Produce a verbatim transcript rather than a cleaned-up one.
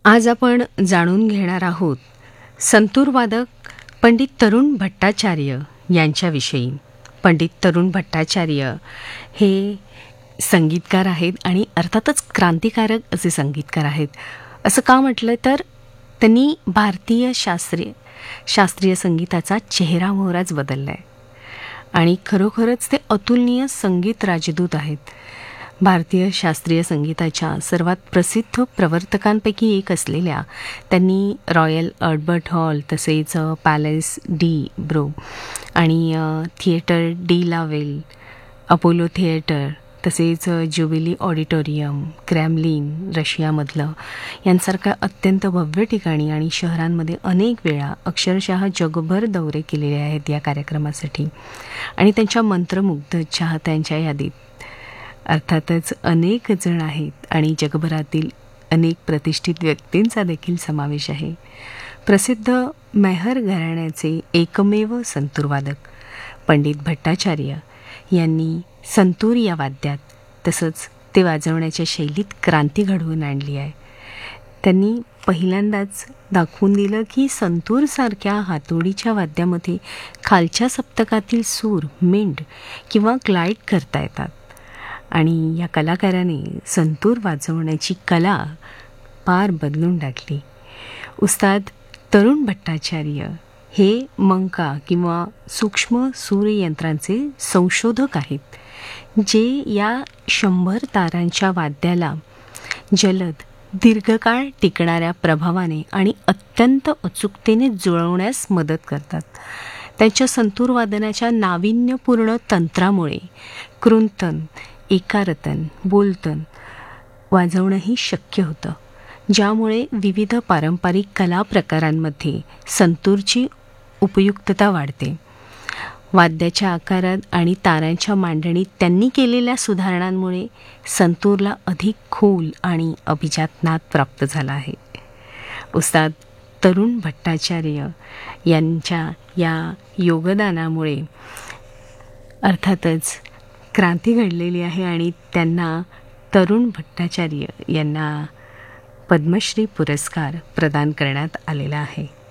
आज आपण जाणून घेणार आहोत संतूर वादक पंडित तरुण भट्टाचार्य यांच्याविषयी. पंडित तरुण भट्टाचार्य हे संगीतकार आहेत आणि अर्थातच क्रांतिकारक असे संगीतकार आहेत. असं का म्हटलं तर त्यांनी भारतीय शास्त्रीय शास्त्रीय संगीताचा चेहरा मोहराच बदलला आहे आणि खरोखरच ते अतुलनीय संगीत राजदूत आहेत. भारतीय शास्त्रीय संगीताच्या सर्वात प्रसिद्ध प्रवर्तकांपैकी एक असलेल्या त्यांनी रॉयल अल्बर्ट हॉल, तसेच पॅलेस डी ब्रो आणि थिएटर डी लावेल, अपोलो थिएटर, तसेच ज्युबिली ऑडिटोरियम, क्रेमलिन रशियामधलं यांसारख्या अत्यंत भव्य ठिकाणी आणि शहरांमध्ये अनेक वेळा अक्षरशः जगभर दौरे केलेले आहेत या कार्यक्रमासाठी. आणि त्यांच्या मंत्रमुग्ध चाहत्यांच्या यादीत अर्थातच अनेक जण आहेत आणि जगभरातील अनेक प्रतिष्ठित व्यक्तींचा देखील समावेश आहे. प्रसिद्ध मेहर घराण्याचे एकमेव संतूरवादक पंडित भट्टाचार्य यांनी संतूर या वाद्यात तसंच ते वाजवण्याच्या शैलीत क्रांती घडवून आणली आहे. त्यांनी पहिल्यांदाच दाखवून दिलं की संतूरसारख्या हातोडीच्या वाद्यामध्ये खालच्या सप्तकातील सूर, मेंढ किंवा ग्लाईड करता येतात. आणि या कलाकाराने संतूर वाजवण्याची कला पार बदलून टाकली. उस्ताद तरुण भट्टाचार्य हे मंका किंवा सूक्ष्म सूर्ययंत्रांचे संशोधक आहेत, जे या शंभर तारांच्या वाद्याला जलद, दीर्घकाळ टिकणाऱ्या प्रभावाने आणि अत्यंत अचूकतेने जुळवण्यास मदत करतात. त्यांच्या संतूर वादनाच्या नाविन्यपूर्ण तंत्रामुळे कृंतन, एकारतन, बोलतन वाजवणंही शक्य होतं, ज्यामुळे विविध पारंपरिक कला प्रकारांमध्ये संतूरची उपयुक्तता वाढते. वाद्याच्या आकारात आणि तारांच्या मांडणीत त्यांनी केलेल्या सुधारणांमुळे संतूरला अधिक खोल आणि अभिजात नाद प्राप्त झाला आहे. उस्ताद तरुण भट्टाचार्य यांच्या या योगदानामुळे अर्थातच क्रांती घडलेली आहे आणि त्यांना तरुण भट्टाचार्य यांना पद्मश्री पुरस्कार प्रदान करण्यात आलेला आहे.